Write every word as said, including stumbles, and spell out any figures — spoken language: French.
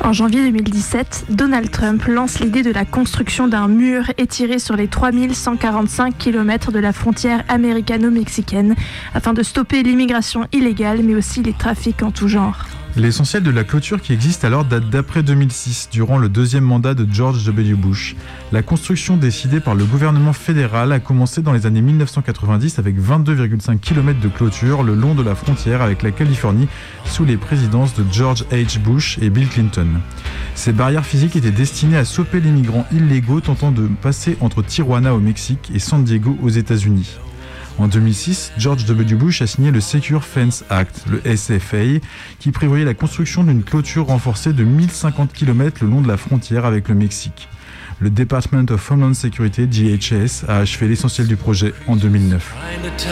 En janvier deux mille dix-sept, Donald Trump lance l'idée de la construction d'un mur étiré sur les trois mille cent quarante-cinq kilomètres de la frontière américano-mexicaine afin de stopper l'immigration illégale mais aussi les trafics en tout genre. L'essentiel de la clôture qui existe alors date d'après deux mille six, durant le deuxième mandat de George W. Bush. La construction décidée par le gouvernement fédéral a commencé dans les années mille neuf cent quatre-vingt-dix avec vingt-deux virgule cinq kilomètres de clôture le long de la frontière avec la Californie sous les présidences de George H. Bush et Bill Clinton. Ces barrières physiques étaient destinées à stopper les migrants illégaux tentant de passer entre Tijuana au Mexique et San Diego aux États-Unis. En deux mille six, George W. Bush a signé le Secure Fence Act, le S F A, qui prévoyait la construction d'une clôture renforcée de mille cinquante kilomètres le long de la frontière avec le Mexique. Le Department of Homeland Security, D H S, a achevé l'essentiel du projet en deux mille neuf.